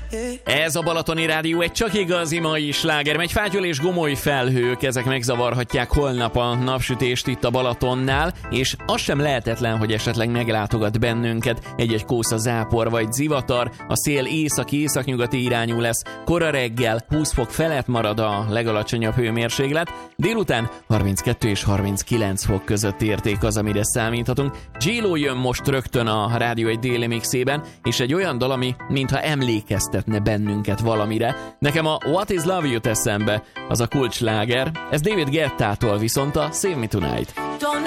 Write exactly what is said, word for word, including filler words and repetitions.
Ez a Balatoni Rádió egy csak igazi mai sláger. Megy fátyol és gomoly felhők, ezek megzavarhatják holnap a napsütést itt a Balatonnál, és az sem lehetetlen, hogy esetleg meglátogat bennünket egy-egy kósza zápor vagy zivatar. A szél északi-északnyugati irányú lesz, kora reggel húsz fok felett marad a legalacsonyabb hőmérséklet, délután harminckettő és harminckilenc fok között érték az, amire számíthatunk. J-Lo jön most rögtön a Rádió egy déli mixében, és egy olyan dal, ami mintha emlékeztetne bennünket valamire. Nekem a What is Love jut eszembe, az a kulcssláger. Ez David Guettától, viszont a Save Me Tonight.